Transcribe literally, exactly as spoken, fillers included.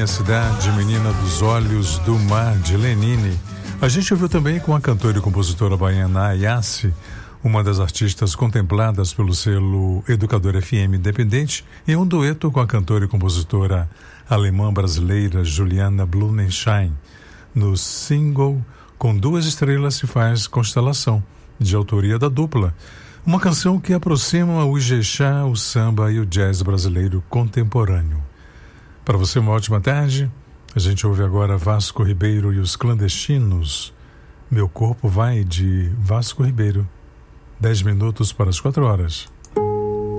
Minha Cidade, Menina dos Olhos do Mar, de Lenine. A gente ouviu também com a cantora e compositora baiana Ayase, uma das artistas contempladas pelo selo Educador F M Independente, em um dueto com a cantora e compositora alemã-brasileira Juliana Blumenschein. No single Com Duas Estrelas se faz Constelação, de autoria da dupla. Uma canção que aproxima o Ijexá, o samba e o jazz brasileiro contemporâneo. Para você, uma ótima tarde. A gente ouve agora Vasco Ribeiro e os Clandestinos. Meu Corpo Vai, de Vasco Ribeiro. Dez minutos para as quatro horas.